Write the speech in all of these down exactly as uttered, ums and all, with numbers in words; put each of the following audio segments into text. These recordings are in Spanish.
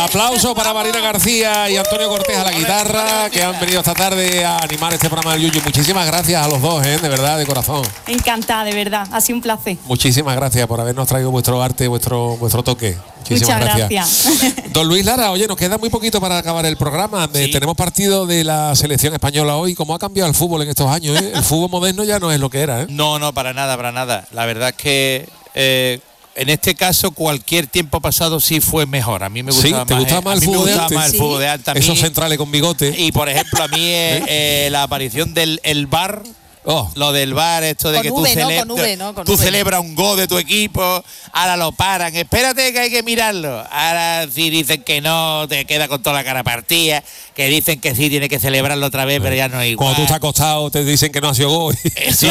Aplauso para Marina García y Antonio Cortés a la guitarra, que han venido esta tarde a animar este programa del Yuyu. Muchísimas gracias a los dos, ¿eh? De verdad, de corazón. Encantada, de verdad. Ha sido un placer. Muchísimas gracias por habernos traído vuestro arte, vuestro, vuestro toque. Muchísimas Muchas gracias. gracias. Don Luis Lara, oye, nos queda muy poquito para acabar el programa. Sí. Tenemos partido de la selección española hoy. ¿Cómo ha cambiado el fútbol en estos años? ¿eh? El fútbol moderno ya no es lo que era, ¿eh? No, no, para nada, para nada. La verdad es que eh, en este caso cualquier tiempo pasado sí fue mejor. A mí me gustaba sí, ¿te más, gustaba más el fútbol de antes? Más el sí. fútbol de antes. Esos centrales con bigote. Y por ejemplo, a mí eh, eh, la aparición del el V A R. Oh. Lo del V A R, esto de con que V, tú, ¿no? celebra, Con V, ¿no? Con tú V. celebras un gol de tu equipo, ahora lo paran, espérate que hay que mirarlo. Ahora sí dicen que no, te queda con toda la cara partida, que dicen que sí, tiene que celebrarlo otra vez, pero ya no es igual. Cuando tú estás acostado te dicen que no ha sido gol Eso.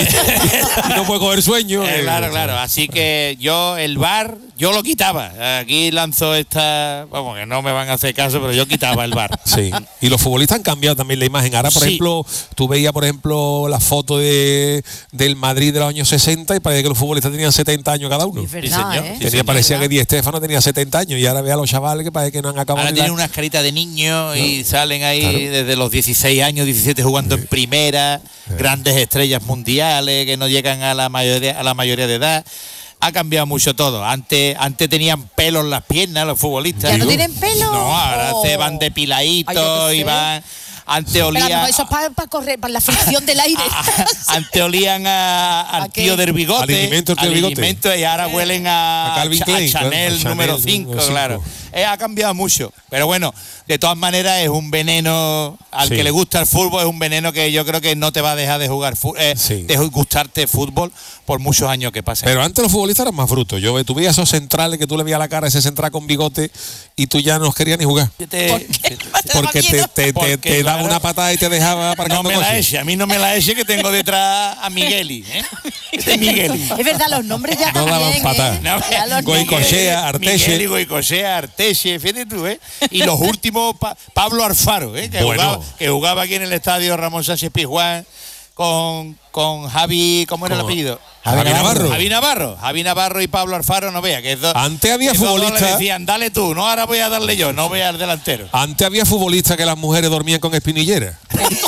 y no puedes coger sueño. Eh, claro, claro, así que yo el V A R, yo lo quitaba. Aquí lanzo esta, vamos, que no me van a hacer caso, pero yo quitaba el V A R. Sí, y los futbolistas han cambiado también la imagen. Ahora, por sí. ejemplo, tú veías, por ejemplo, la foto de del Madrid de los años sesenta y parecía que los futbolistas tenían setenta años cada uno. Es verdad, sí, ¿eh? Tenía, sí, parecía verdad. que Di Stéfano tenía setenta años y ahora ve a los chavales que parece que no han acabado. Ahora de tienen la... unas caritas de niños y no. salen ahí claro. desde los dieciséis años, diecisiete jugando sí. en primera, sí. grandes estrellas mundiales que no llegan a la mayoría, a la mayoría de edad. Ha cambiado mucho todo. Antes, antes tenían pelo en las piernas los futbolistas. ¿Ya no tienen pelo? No, ahora oh. se van depiladitos Ay, y van. Antes olían. Pero eso es para, para correr, para la fricción del aire. Antes olían a, al ¿A tío qué? del bigote. Al alimento, el tío al bigote. alimento, y ahora huelen a, A Calvin a Klein, Chanel, claro, a número Chanel cinco, número claro. Eh, ha cambiado mucho. Pero bueno, de todas maneras es un veneno. Al sí. que le gusta el fútbol, es un veneno que yo creo que no te va a dejar de jugar eh, sí. de gustarte fútbol por muchos años que pasen. Pero antes los futbolistas eran más brutos. Yo tú veías esos centrales que tú le veías la cara a ese central con bigote y tú ya no los querías ni jugar. Te, ¿Por qué? Porque te, te, te, Porque, te daba claro, una patada y te dejaba aparcando no me la coches. eche, a mí no me la eche que tengo detrás a Migueli. ¿eh? Este es Migueli. Es verdad, los nombres ya No daban también, patada. ¿eh? No, Ya los Goicoechea, nombres. Arteche. Miguel y Goicoechea, Arteche, fíjate tú, ¿eh? Y los últimos, pa Pablo Alfaro, ¿eh? Que, Bueno. jugaba, que jugaba aquí en el estadio Ramón Sánchez Pizjuán con, con Javi, ¿cómo era el ¿Cómo? apellido? Javi Navarro. Javi Navarro. Javi Navarro y Pablo Alfaro, no vea, que es do, Antes había esos dos futbolistas- le decían, dale tú, no, ahora voy a darle yo, no voy al delantero. Antes había futbolistas que las mujeres dormían con espinillera.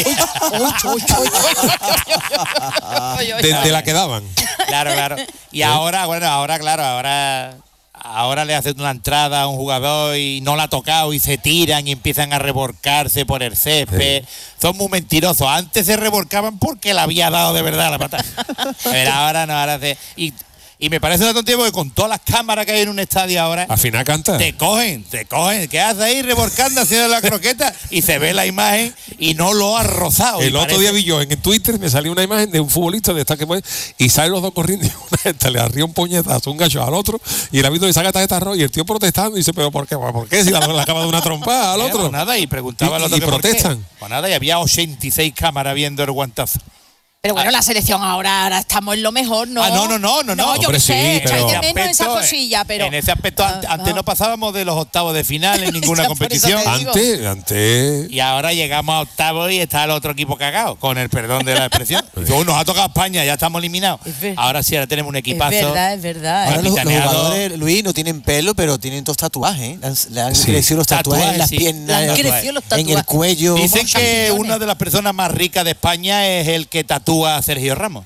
Desde la que daban. Claro, claro. Y ahora, bueno, ahora, claro, ahora... Ahora le hacen una entrada a un jugador y no la ha tocado y se tiran y empiezan a revolcarse por el césped. Sí. Son muy mentirosos. Antes se revolcaban porque le había dado de verdad la patada. Pero ahora no, ahora se... Y, y me parece una tontería porque con todas las cámaras que hay en un estadio ahora... Al final canta. Te cogen, te cogen. ¿Qué haces ahí revolcando haciendo la croqueta? Y se ve la imagen y no lo ha rozado. El otro parece... día vi yo en Twitter, me salió una imagen de un futbolista de esta que puede, y salen los dos corriendo y una esta le arriba un puñetazo, un gacho al otro, y el árbitro le saca tarjeta roja y el tío protestando y dice, pero ¿por qué? ¿Por qué? Si la, la acaba de una trompada al Eh, otro. pues nada, y preguntaba al Y- otro y que por qué. protestan. Pues nada, y había ochenta y seis cámaras viendo el guantazo. Pero bueno, la selección ahora, ahora estamos en lo mejor, ¿no? Ah, no, no, no, no, no. yo Hombre, qué sé, sí, pero- echáis de menos esa aspecto, cosilla, pero... En ese aspecto, Ah, antes ah. no pasábamos de los octavos de final en ninguna Ya, por eso competición. te digo. Antes, antes. Y ahora llegamos a octavos y está el otro equipo cagado, con el perdón de la expresión. Dice, "Oh, nos ha tocado España, ya estamos eliminados. Es ver- Ahora sí, ahora tenemos un equipazo. Es verdad, es verdad. Ahora ¿eh? los, los Capitaneado. jugadores, Luis, no tienen pelo, pero tienen todos tatuajes. ¿eh? Le han, le han Sí. crecido los tatuajes, Tatuajes, en las sí. piernas, Le han tatuajes. crecido los en el tatuajes. cuello. Dicen Como que champiñones. una de las personas más ricas de España es el que tatúa a Sergio Ramos.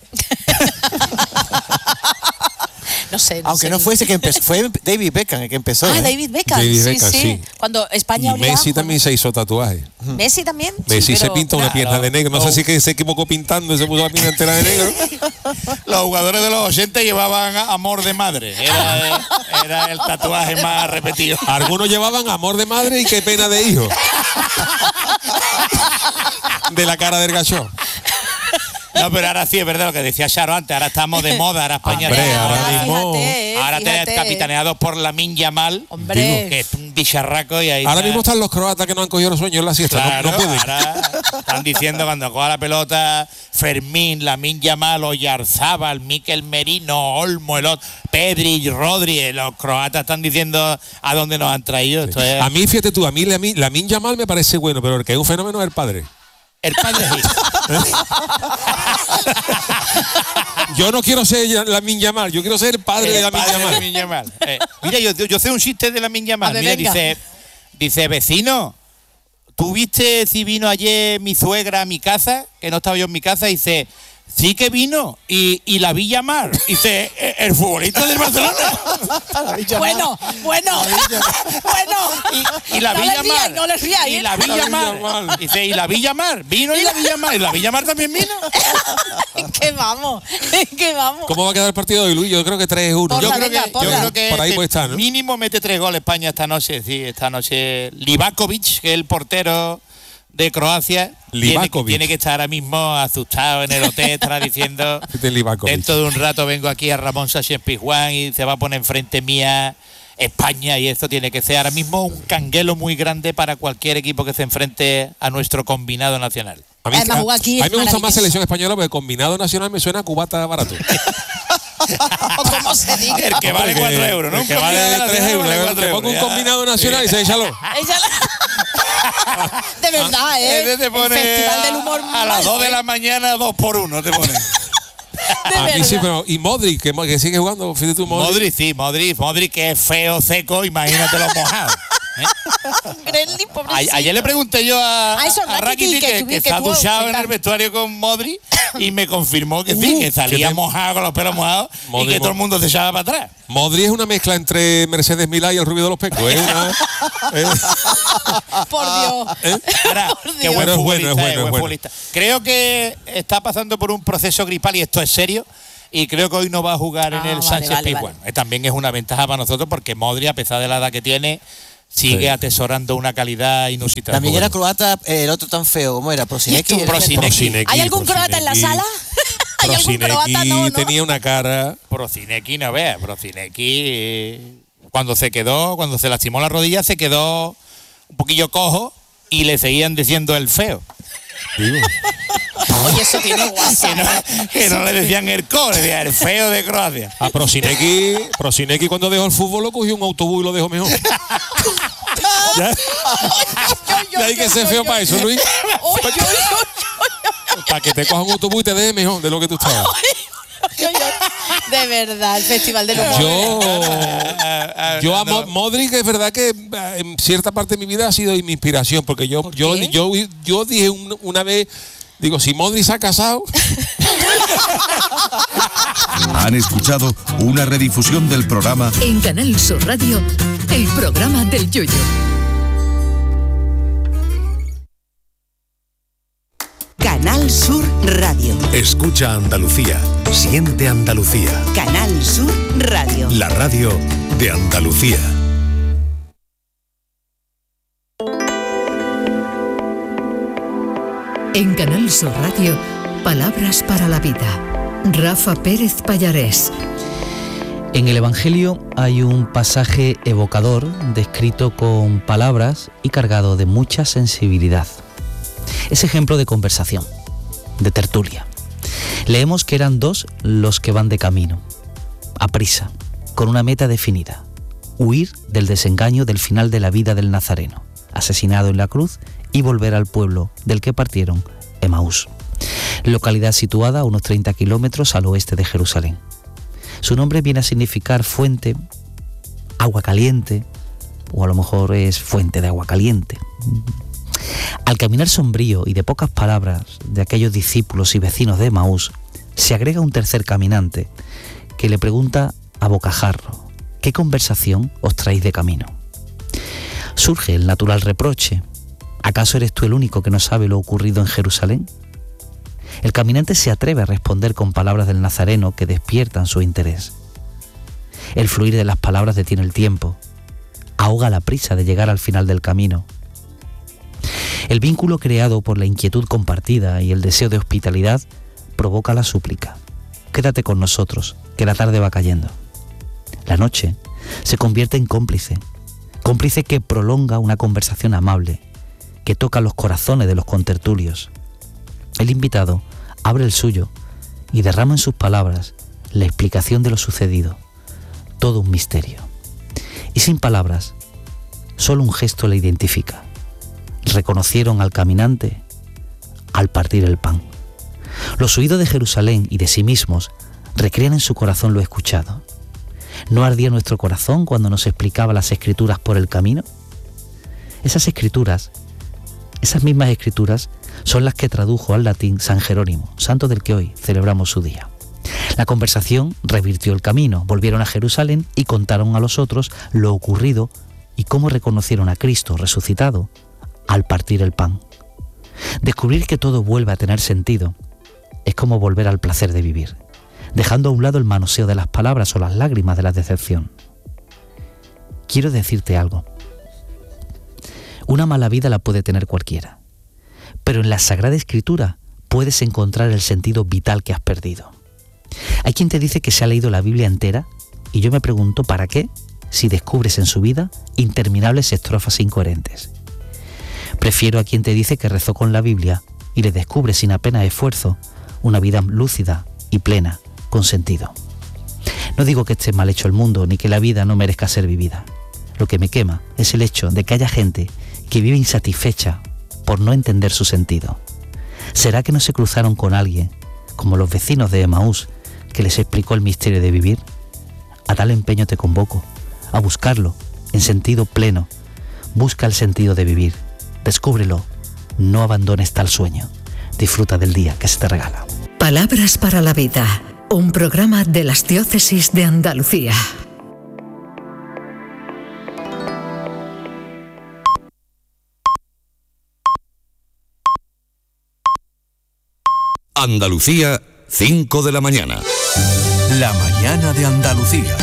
No sé, no Aunque sé. no fuese que empezó, fue David Beckham el que empezó. Ah, ¿eh? David Beckham. David sí, Beckham, sí, sí. Cuando España Y olía Messi abajo, también ¿no? se hizo tatuaje. Messi también. Messi sí, se pero- pinta una claro, pierna de negro. No no. sé si que se equivocó pintando y se puso la pierna entera de negro. Los jugadores de los ochenta llevaban amor de madre. Era, era el tatuaje más repetido. Algunos llevaban amor de madre y qué pena de hijo. De la cara del gacho. No, pero ahora sí es verdad lo que decía Charo antes. Ahora estamos de moda. Ahora España Hombre, está- ahora mismo- fíjate, eh, Ahora fíjate. te capitaneados por Lamine Yamal, Hombre. que es un bicharraco y ahí Ahora está. mismo están los croatas que no han cogido los sueños en la siesta. Claro, no, no pueden. ahora están diciendo cuando coja la pelota Fermín, Lamine Yamal, Oyarzábal, Mikel Merino, Olmo, el otro, Pedri, Rodri, los croatas están diciendo a dónde nos han traído. Esto es A mí, fíjate tú, a mí Lamine Yamal me parece bueno, pero el que es un fenómeno es el padre. el padre Gil. Yo no quiero ser Lamine Yamal, yo quiero ser el padre de El Lamine padre de Yamal. Lamine Yamal. Eh, mira, yo, yo sé un chiste de Lamine Yamal. A ver, Mira, venga. dice, Dice, vecino, ¿tú viste si vino ayer mi suegra a mi casa? Que no estaba yo en mi casa. Y dice, sí que vino. Y, y la vi llamar. Dice, el futbolista del Barcelona. Bueno, bueno, bueno. Y, y la no vi le llamar. ríais, no le ríais, Y ¿eh? la vi llamar. Dice, y la vi llamar. Vino y la vi llamar. Y la vi llamar también vino. que vamos, que vamos. ¿Cómo va a quedar el partido hoy, Luis? Yo creo que tres uno. Porra, Yo creo, venga, que, yo porra. creo que Por ahí este puede estar, ¿no? mínimo mete tres goles España esta noche. Sí, esta noche. Livakovic, que es el portero de Croacia, tiene, Livakovic. tiene que estar ahora mismo asustado en el hotel, estará diciendo, De Livakovic. dentro de un rato vengo aquí a Ramón Sánchez Pizjuán y se va a poner enfrente mía España, y esto tiene que ser ahora mismo un canguelo muy grande para cualquier equipo que se enfrente a nuestro combinado nacional. A mí, Además, a- jugar aquí a mí es me gusta más maravilloso. selección española porque combinado nacional me suena a cubata barato. Como se diga. El que vale Porque cuatro euros, ¿no? El que vale tres euros. Le pongo un combinado nacional y se échalo. Ella la- De verdad, ¿eh? Ese te pone el Festival a, del Humor a las malo, dos de ¿eh? la mañana, dos por uno te pone. De A mí verdad. sí, pero. Y Modric, que, que sigue jugando. Fíjate tú, Modric. Modric, sí, Modric, Modric que es feo, seco, imagínate los mojados. ¿eh? Gremlin, pobrecito. A- Ayer le pregunté yo a, A eso, a Rakitic, Rakitic que que, tuvi- que que se ha tuvo- duchado que en el tal. vestuario con Modric y me confirmó que sí, Uh, que salía que te- mojado con los pelos mojados y Modric, que todo el Mo- mundo se echaba para atrás. Modric es una mezcla entre Mercedes Milá y el Rubio de los Pecos. Es una. es- Por Dios. ¿eh? Ahora, Por qué Dios. buen Pero es bueno, futbolista, es bueno, eh, es buen bueno. futbolista. Creo que está pasando por un proceso gripal y esto es serio. Y creo que hoy no va a jugar en Ah, el vale, Sánchez vale, Pizjuán. vale. Eh, También es una ventaja para nosotros porque Modric, a pesar de la edad que tiene, sigue Sí. atesorando una calidad inusitada. También Muy era bueno. croata, eh, el otro tan feo, ¿cómo era? Prosinecki. Esto, Prosinecki. Prosinecki, ¿Hay algún croata en la Prosinecki. sala? ¿Hay algún croata? Prosinecki No, no. tenía una cara. Prosinecki, no veas, Prosinecki, eh, cuando se quedó, cuando se lastimó la rodilla, se quedó un poquillo cojo y le seguían diciendo el feo. Digo. Oye, eso tiene guasa. Que no, que no le decían el co, le decían el feo de Croacia. A Prosinecki, Prosinecki cuando dejó el fútbol lo cogió un autobús y lo dejó mejor. ¿Ya? De ahí que se feo para eso, Luis. Oye, oye, oye, Para que te coja un autobús y te deje mejor de lo que tú estabas. oye, oye. De verdad, el Festival del Humor. Yo, yo a Mo- Modric es verdad que eh, en cierta parte de mi vida ha sido mi inspiración, porque yo, yo, qué? yo, yo dije un- una vez, digo, si Modric se ha casado, Han escuchado una redifusión del programa En Canal Sur Radio, el programa del Yoyo. Canal Sur Radio. Escucha Andalucía, siente Andalucía, Canal Sur Radio. la radio de Andalucía. En Canal Sur Radio, palabras para la vida. Rafa Pérez Pallarés. En el Evangelio hay un pasaje evocador, descrito con palabras y cargado de mucha sensibilidad. Es ejemplo de conversación, de tertulia. Leemos que eran dos los que van de camino, a prisa, con una meta definida: huir del desengaño del final de la vida del Nazareno, asesinado en la cruz, y volver al pueblo del que partieron, Emaús, localidad situada a unos treinta kilómetros al oeste de Jerusalén. Su nombre viene a significar fuente, agua caliente, o a lo mejor es fuente de agua caliente. Al caminar sombrío y de pocas palabras de aquellos discípulos y vecinos de Emaús, se agrega un tercer caminante que le pregunta a bocajarro: ¿qué conversación os traéis de camino? Surge el natural reproche: ¿acaso eres tú el único que no sabe lo ocurrido en Jerusalén? El caminante se atreve a responder con palabras del Nazareno que despiertan su interés. El fluir de las palabras detiene el tiempo, ahoga la prisa de llegar al final del camino. El vínculo creado por la inquietud compartida y el deseo de hospitalidad provoca la súplica: quédate con nosotros, que la tarde va cayendo. La noche se convierte en cómplice, cómplice que prolonga una conversación amable, que toca los corazones de los contertulios. El invitado abre el suyo y derrama en sus palabras la explicación de lo sucedido, todo un misterio. Y sin palabras, solo un gesto le identifica: reconocieron al caminante al partir el pan. Los huidos de Jerusalén y de sí mismos recrean en su corazón lo escuchado. ¿No ardía nuestro corazón cuando nos explicaba las Escrituras por el camino? Esas escrituras, esas mismas escrituras, son las que tradujo al latín San Jerónimo, santo del que hoy celebramos su día. La conversación revirtió el camino, volvieron a Jerusalén y contaron a los otros lo ocurrido y cómo reconocieron a Cristo resucitado al partir el pan. Descubrir que todo vuelve a tener sentido es como volver al placer de vivir, dejando a un lado el manoseo de las palabras o las lágrimas de la decepción. Quiero decirte algo. Una mala vida la puede tener cualquiera, pero en la Sagrada Escritura puedes encontrar el sentido vital que has perdido. Hay quien te dice que se ha leído la Biblia entera y yo me pregunto ¿para qué? Si descubres en su vida interminables estrofas incoherentes. Prefiero a quien te dice que rezó con la Biblia y le descubre sin apenas esfuerzo una vida lúcida y plena, con sentido. No digo que esté mal hecho el mundo ni que la vida no merezca ser vivida. Lo que me quema es el hecho de que haya gente que vive insatisfecha por no entender su sentido. ¿Será que no se cruzaron con alguien, como los vecinos de Emaús, que les explicó el misterio de vivir? A tal empeño te convoco, a buscarlo en sentido pleno. Busca el sentido de vivir, descúbrelo, no abandones tal sueño. Disfruta del día que se te regala. Palabras para la vida, un programa de las diócesis de Andalucía. Andalucía, cinco de la mañana. La mañana de Andalucía.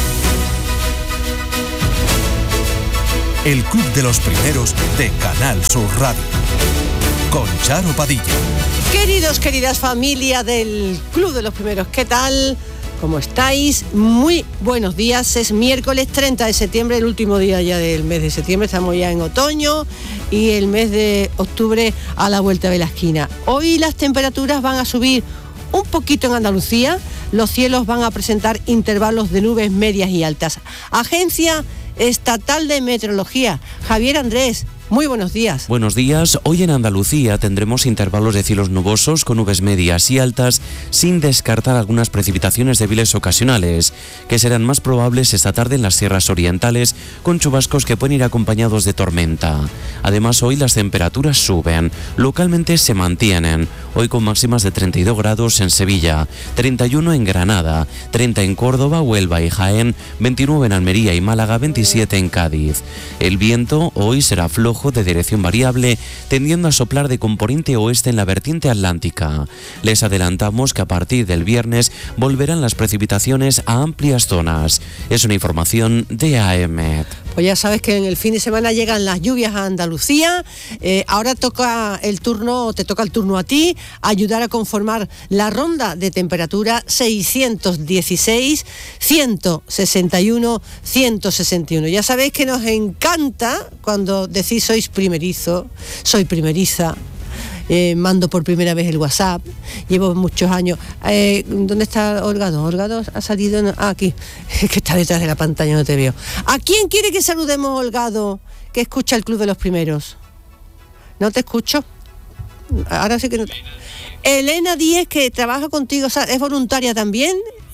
El Club de los Primeros de Canal Sur Radio. Con Charo Padilla. Queridos, queridas familia del Club de los Primeros, ¿qué tal? ¿Cómo estáis? Muy buenos días. Es miércoles treinta de septiembre, el último día ya del mes de septiembre. Estamos ya en otoño y el mes de octubre a la vuelta de la esquina. Hoy las temperaturas van a subir un poquito en Andalucía. Los cielos van a presentar intervalos de nubes medias y altas. Agencia Estatal de Meteorología. Javier Andrés, muy buenos días. Buenos días. Hoy en Andalucía tendremos intervalos de cielos nubosos con nubes medias y altas, sin descartar algunas precipitaciones débiles ocasionales, que serán más probables esta tarde en las sierras orientales, con chubascos que pueden ir acompañados de tormenta. Además, hoy las temperaturas suben, localmente se mantienen, hoy con máximas de treinta y dos grados en Sevilla, treinta y uno en Granada, treinta en Córdoba, Huelva y Jaén, veintinueve en Almería y Málaga, veintisiete en Cádiz. El viento hoy será flojo de dirección variable, tendiendo a soplar de componente oeste en la vertiente atlántica. Les adelantamos que a partir del viernes volverán las precipitaciones a amplias zonas. Es una información de A E M E T. Pues ya sabes que en el fin de semana llegan las lluvias a Andalucía. Eh, ahora toca el turno, te toca el turno a ti, ayudar a conformar la ronda de temperatura seiscientos dieciséis, ciento sesenta y uno, ciento sesenta y uno. Ya sabéis que nos encanta cuando decís sois primerizo, soy primeriza. Eh, mando por primera vez el WhatsApp, llevo muchos años. Eh, ¿Dónde está Holgado? Holgado ha salido en, ah, aquí, que está detrás de la pantalla, no te veo. ¿A quién quiere que saludemos, Holgado, que escucha el Club de los Primeros? No te escucho. Ahora sí que no. Elena Díez, que trabaja contigo, o sea, es voluntaria también.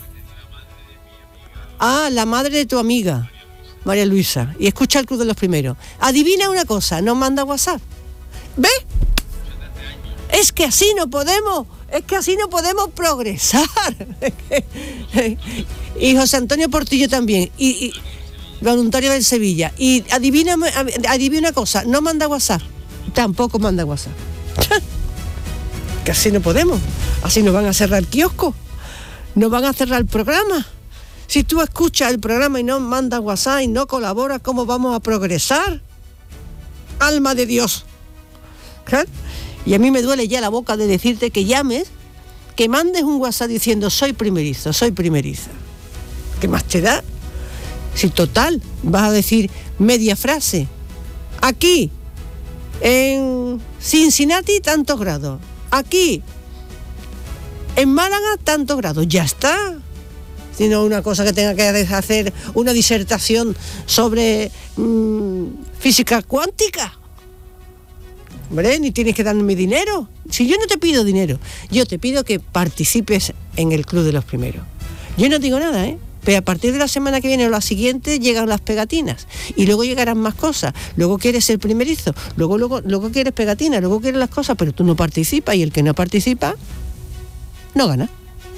Ah, la madre de tu amiga, María Luisa, y escucha el Club de los Primeros. Adivina una cosa, nos manda WhatsApp. ¿Ves? Es que así no podemos, es que así no podemos progresar. Y José Antonio Portillo también, y, y voluntario del Sevilla. Y adivina, adivina una cosa, no manda WhatsApp, tampoco manda WhatsApp. Que así no podemos, así nos van a cerrar el kiosco, nos van a cerrar el programa. Si tú escuchas el programa y no mandas WhatsApp y no colaboras, ¿cómo vamos a progresar? Alma de Dios. ¿Qué? Y a mí me duele ya la boca de decirte que llames, que mandes un WhatsApp diciendo soy primerizo, soy primeriza. ¿Qué más te da? Si total, vas a decir media frase. Aquí, en Cincinnati, tantos grados. Aquí, en Málaga, tantos grados. Ya está. Sino una cosa que tenga que hacer una disertación sobre mmm, física cuántica. Hombre, ni tienes que darme dinero. Si yo no te pido dinero, yo te pido que participes en el Club de los Primeros. Yo no digo nada, ¿eh? pero a partir de la semana que viene o la siguiente llegan las pegatinas y luego llegarán más cosas, luego quieres ser primerizo, luego, luego, luego quieres pegatinas, luego quieres las cosas, pero tú no participas y el que no participa no gana.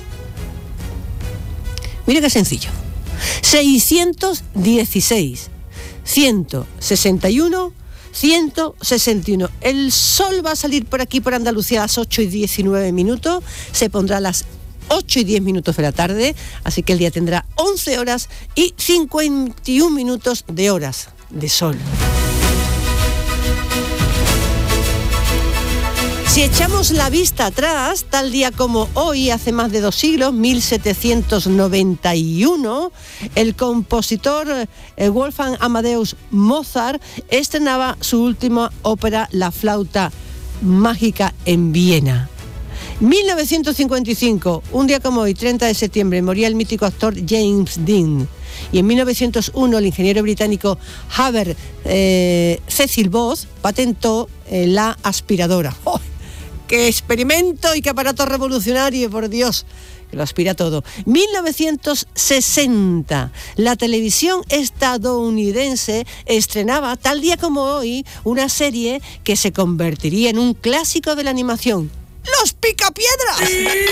Mira qué sencillo. seiscientos dieciséis, ciento sesenta y uno, ciento sesenta y uno. El sol va a salir por aquí, por Andalucía, a las ocho y diecinueve minutos. Se pondrá a las ocho y diez minutos de la tarde. Así que el día tendrá once horas y cincuenta y un minutos de horas de sol. Si echamos la vista atrás, tal día como hoy, hace más de dos siglos, mil setecientos noventa y uno, el compositor eh, Wolfgang Amadeus Mozart estrenaba su última ópera, La flauta mágica, en Viena. mil novecientos cincuenta y cinco, un día como hoy, treinta de septiembre, moría el mítico actor James Dean. Y en mil novecientos uno, el ingeniero británico Haber eh, Cecil Booth patentó eh, la aspiradora. ¡Oh! ¡Qué experimento y qué aparato revolucionario, por Dios! Que lo aspira todo. mil novecientos sesenta, la televisión estadounidense estrenaba, tal día como hoy, una serie que se convertiría en un clásico de la animación. ¡Los Picapiedras!